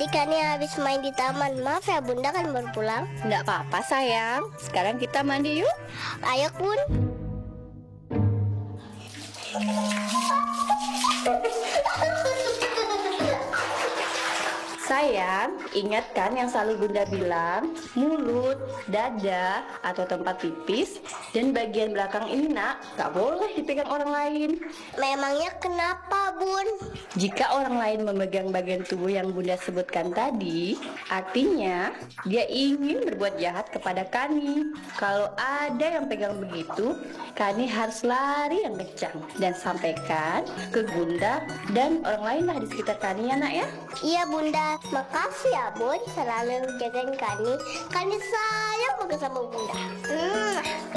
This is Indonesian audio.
Tadi Kani habis main di taman. Maaf ya Bunda, kan baru pulang. Nggak apa-apa sayang. Sekarang kita mandi yuk. Ayo Bun. Sayang, ingat kan yang selalu Bunda bilang, mulut, dada, atau tempat pipis, dan bagian belakang ini nak, gak boleh dipegang orang lain. Memangnya kenapa Bun? Jika orang lain memegang bagian tubuh yang Bunda sebutkan tadi, artinya dia ingin berbuat jahat kepada Kani. Kalau ada yang pegang begitu, Kani harus lari yang kencang dan sampaikan ke Bunda dan orang lain lah di sekitar Kani ya nak ya. Iya Bunda, makasih ya Bun. Selalu jagain Kani. Kani sayang banget sama Bunda.